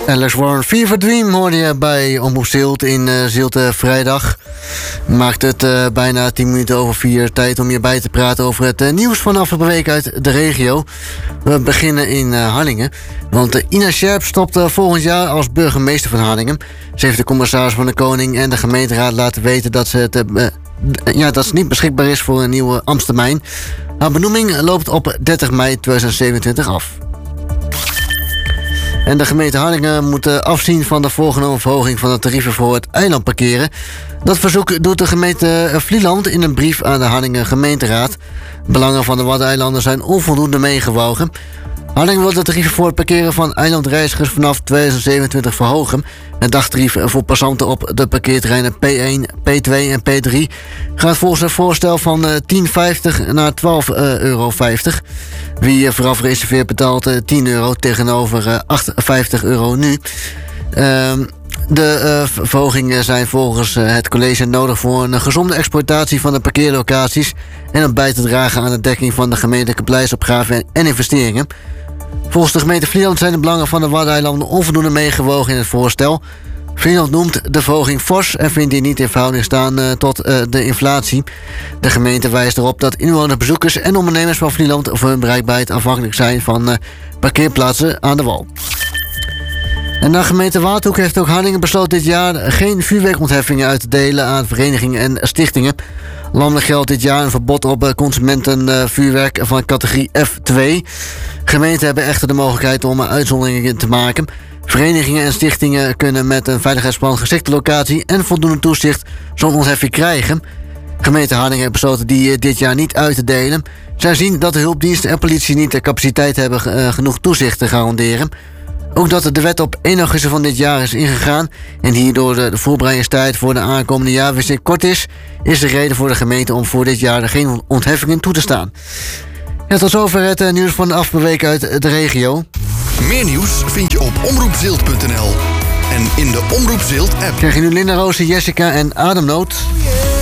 Alex Warren, Fever Dream hoorde je bij Omroep Zilt in Zilte vrijdag. Maakt het bijna 10 minuten over 4 tijd om je bij te praten over het nieuws van afgelopen week uit de regio. We beginnen in Harlingen. Want Ina Scherp stopt volgend jaar als burgemeester van Harlingen. Ze heeft de commissaris van de Koning en de gemeenteraad laten weten dat ze dat ze niet beschikbaar is voor een nieuwe ambtstermijn. Haar benoeming loopt op 30 mei 2027 af. En de gemeente Harlingen moet afzien van de voorgenomen verhoging van de tarieven voor het eilandparkeren. Dat verzoek doet de gemeente Vlieland in een brief aan de Harlingen gemeenteraad. Belangen van de Waddeneilanden zijn onvoldoende meegewogen. Harlingen wil de tarieven voor het parkeren van eilandreizigers vanaf 2027 verhogen. Het dagtarief voor passanten op de parkeerterreinen P1, P2 en P3 gaat volgens het voorstel van €10,50 naar €12,50. Wie vooraf reserveert betaalt €10 tegenover €8,50 nu. De verhogingen zijn volgens het college nodig voor een gezonde exploitatie van de parkeerlocaties en om bij te dragen aan de dekking van de gemeentelijke beleidsopgaven en investeringen. Volgens de gemeente Vlieland zijn de belangen van de Waddeneilanden onvoldoende meegewogen in het voorstel. Vlieland noemt de verhoging fors en vindt die niet in verhouding staan tot de inflatie. De gemeente wijst erop dat inwoners, bezoekers en ondernemers van Vlieland voor hun bereikbaarheid afhankelijk zijn van parkeerplaatsen aan de wal. En de gemeente Waardhoek heeft ook Harlingen besloten dit jaar geen vuurwerkontheffingen uit te delen aan verenigingen en stichtingen. Landelijk geldt dit jaar een verbod op consumentenvuurwerk van categorie F2. Gemeenten hebben echter de mogelijkheid om uitzonderingen te maken. Verenigingen en stichtingen kunnen met een veiligheidsplan geschikte locatie en voldoende toezicht zo'n ontheffing krijgen. Gemeente Harlingen heeft besloten die dit jaar niet uit te delen. Zij zien dat de hulpdiensten en politie niet de capaciteit hebben genoeg toezicht te garanderen. Ook dat de wet op 1 augustus van dit jaar is ingegaan en hierdoor de voorbereidingstijd voor de aankomende jaarwisseling kort is de reden voor de gemeente om voor dit jaar geen ontheffingen toe te staan. Ja, tot zover het nieuws van de afgelopen week uit de regio. Meer nieuws vind je op omroepzilt.nl en in de Omroep Zilt app. Krijg je nu Linda Roos, Jessica en Ademnood.